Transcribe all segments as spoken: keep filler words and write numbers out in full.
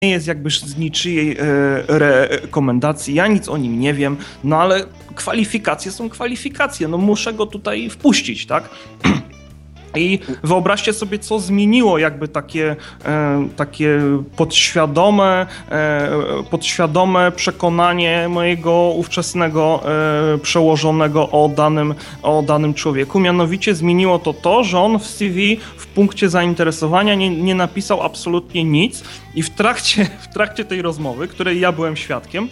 jest jakby z niczyjej e, rekomendacji, ja nic o nim nie wiem, no ale kwalifikacje są kwalifikacje, no muszę go tutaj wpuścić, tak? I wyobraźcie sobie, co zmieniło jakby takie, e, takie podświadome, e, podświadome przekonanie mojego ówczesnego e, przełożonego o danym, o danym człowieku. Mianowicie zmieniło to to, że on w C V w punkcie zainteresowania nie, nie napisał absolutnie nic i w trakcie, w trakcie tej rozmowy, której ja byłem świadkiem,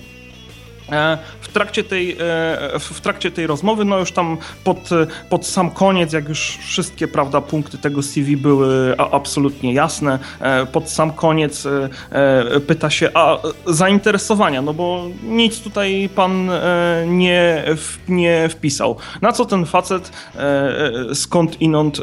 W trakcie, tej, w trakcie tej rozmowy, no już tam pod, pod sam koniec, jak już wszystkie, prawda, punkty tego C V były absolutnie jasne, pod sam koniec pyta się, a zainteresowania, no bo nic tutaj pan nie, nie wpisał. Na co ten facet, skąd inąd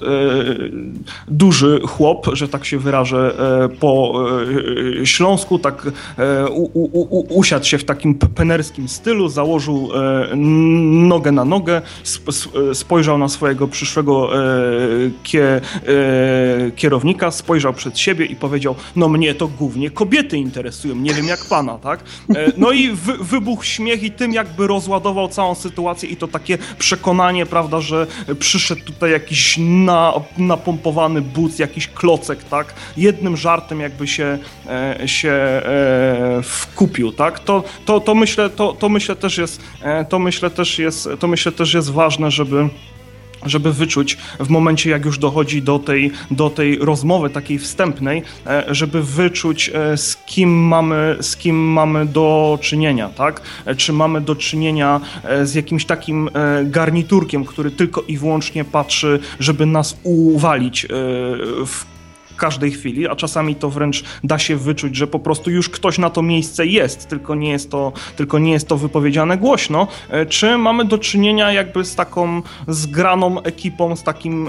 duży chłop, że tak się wyrażę po śląsku, tak u, u, u, usiadł się w takim penerskim stylu, założył e, nogę na nogę, sp, spojrzał na swojego przyszłego e, kie, e, kierownika, spojrzał przed siebie i powiedział, no mnie to głównie kobiety interesują, nie wiem jak pana, tak? E, no i wy, wybuchł śmiech i tym jakby rozładował całą sytuację i to takie przekonanie, prawda, że przyszedł tutaj jakiś na, napompowany but, jakiś klocek, tak? Jednym żartem jakby się, e, się e, wkupił, tak? To, to, to myślę, to To myślę też jest, to myślę też jest, to myślę też jest ważne, żeby żeby wyczuć w momencie, jak już dochodzi do tej, do tej rozmowy takiej wstępnej, żeby wyczuć, z kim mamy, z kim mamy do czynienia, tak? Czy mamy do czynienia z jakimś takim garniturkiem, który tylko i wyłącznie patrzy, żeby nas uwalić w w każdej chwili, a czasami to wręcz da się wyczuć, że po prostu już ktoś na to miejsce jest, tylko nie jest to, tylko nie jest to wypowiedziane głośno, czy mamy do czynienia jakby z taką zgraną ekipą, z takim e,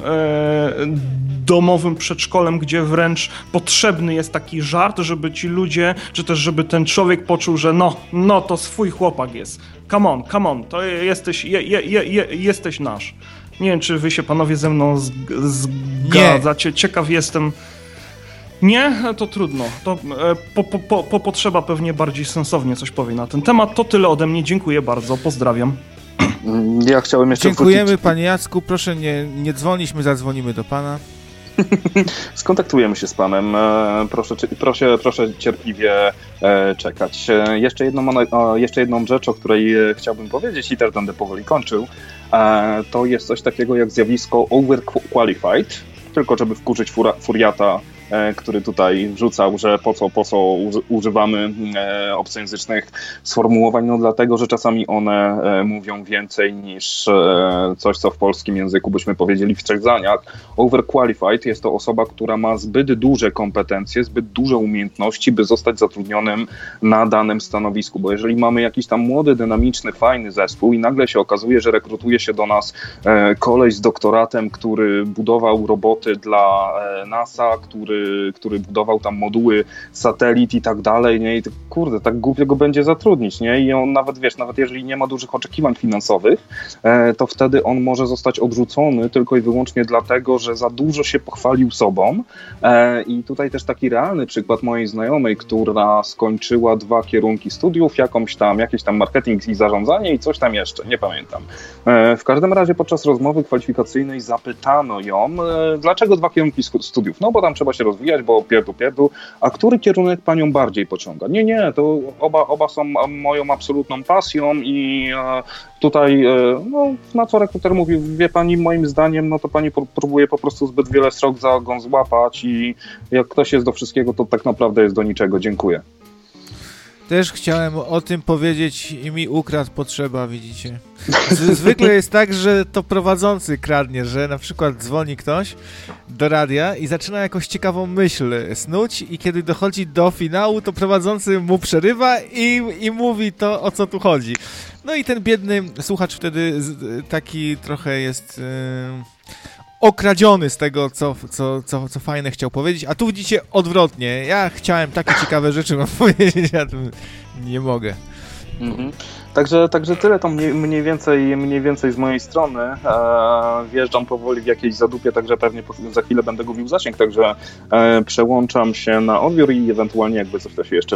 domowym przedszkolem, gdzie wręcz potrzebny jest taki żart, żeby ci ludzie, czy też żeby ten człowiek poczuł, że no, no to swój chłopak jest. Come on, come on, to jesteś, je, je, je, jesteś nasz. Nie wiem, czy wy się panowie ze mną zgadzacie. Ciekaw jestem. Nie? To trudno. To po, po, po, po potrzeba pewnie bardziej sensownie coś powie na ten temat. To tyle ode mnie. Dziękuję bardzo. Pozdrawiam. Ja chciałem jeszcze Dziękujemy wrócić... panie Jacku. Proszę nie, nie dzwonić, my zadzwonimy do pana. Skontaktujemy się z panem. Proszę, proszę, proszę cierpliwie czekać. Jeszcze jedną, jeszcze jedną rzecz, o której chciałbym powiedzieć i też będę powoli kończył, to jest coś takiego jak zjawisko overqualified, tylko żeby wkurzyć fura, furiata, który tutaj wrzucał, że po co, po co używamy obcojęzycznych sformułowań, no dlatego, że czasami one mówią więcej niż coś, co w polskim języku byśmy powiedzieli w trzech zdaniach. Overqualified jest to osoba, która ma zbyt duże kompetencje, zbyt duże umiejętności, by zostać zatrudnionym na danym stanowisku, bo jeżeli mamy jakiś tam młody, dynamiczny, fajny zespół i nagle się okazuje, że rekrutuje się do nas koleś z doktoratem, który budował roboty dla NASA, który który budował tam moduły, satelit i tak dalej, nie? I to, kurde, tak głupio go będzie zatrudnić, nie? I on nawet, wiesz, nawet jeżeli nie ma dużych oczekiwań finansowych, e, to wtedy on może zostać odrzucony tylko i wyłącznie dlatego, że za dużo się pochwalił sobą. E, I tutaj też taki realny przykład mojej znajomej, która skończyła dwa kierunki studiów, jakąś tam, jakiś tam marketing i zarządzanie i coś tam jeszcze, nie pamiętam. E, w każdym razie podczas rozmowy kwalifikacyjnej zapytano ją, e, dlaczego dwa kierunki studiów? No bo tam trzeba się rozwijać, bo pierdu, pierdu. A który kierunek panią bardziej pociąga? Nie, nie, to oba, oba są moją absolutną pasją i e, tutaj, e, no, na co rekruter mówi, wie pani, moim zdaniem, no to pani próbuje po prostu zbyt wiele srok za ogon złapać i jak ktoś jest do wszystkiego, to tak naprawdę jest do niczego. Dziękuję. Też chciałem o tym powiedzieć i mi ukradł potrzeba, widzicie. Zwykle jest tak, że to prowadzący kradnie, że na przykład dzwoni ktoś do radia i zaczyna jakąś ciekawą myśl snuć i kiedy dochodzi do finału, to prowadzący mu przerywa i, i mówi to, o co tu chodzi. No i ten biedny słuchacz wtedy taki trochę jest... Yy... okradziony z tego, co, co, co, co fajne chciał powiedzieć, a tu widzicie odwrotnie. Ja chciałem takie ciekawe rzeczy wam powiedzieć, a tu nie mogę. Mhm. Także, także tyle to mniej, mniej, więcej, mniej więcej z mojej strony. E, wjeżdżam powoli w jakieś zadupie, także pewnie za chwilę będę gubił zasięg, także e, przełączam się na odbiór i ewentualnie jakby coś to się jeszcze